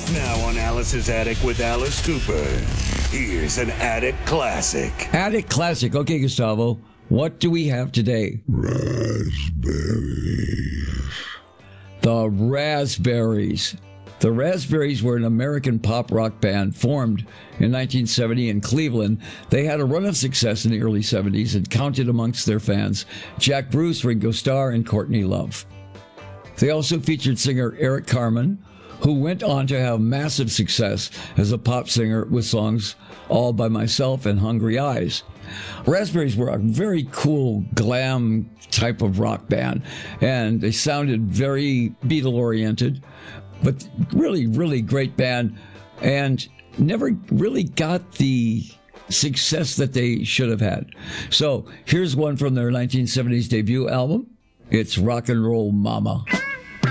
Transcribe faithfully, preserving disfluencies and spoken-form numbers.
Now on Alice's Attic with Alice Cooper. Here's an Attic Classic. Attic Classic. Okay, Gustavo, what do we have today? Raspberries. The Raspberries. The Raspberries were an American pop rock band formed in nineteen seventy in Cleveland. They had a run of success in the early seventies and counted amongst their fans Jack Bruce, Ringo Starr, and Courtney Love. They also featured singer Eric Carmen, who went on to have massive success as a pop singer with songs All By Myself and Hungry Eyes. Raspberries were a very cool glam type of rock band, and they sounded very Beatle-oriented, but really, really great band, and never really got the success that they should have had. So here's one from their nineteen seventies debut album. It's Rock and Roll Mama.